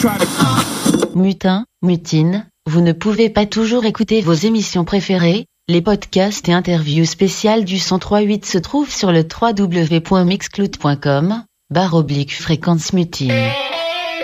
Mutin, mutine, vous ne pouvez pas toujours écouter vos émissions préférées. Les podcasts et interviews spéciales du 103.8 se trouvent sur le www.mixcloud.com/fréquence mutine.